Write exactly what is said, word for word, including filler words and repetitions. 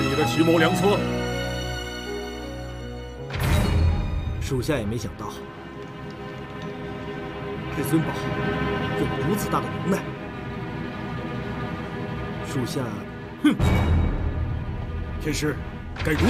你的奇谋良策。 属下也没想到，至尊宝有如此大的能耐。属下， 哼！天师，该如